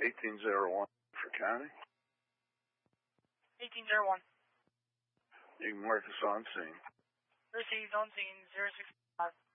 1801 for county. 1801. You can mark us on scene. Received on scene 065.